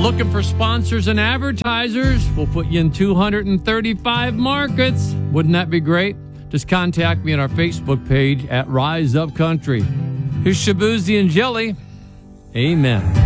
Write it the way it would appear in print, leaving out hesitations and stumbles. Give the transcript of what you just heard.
Looking for sponsors and advertisers? We'll put you in 235 markets. Wouldn't that be great? Just contact me on our Facebook page at Rise Up Country. Here's Shaboozey and Jelly. Amen.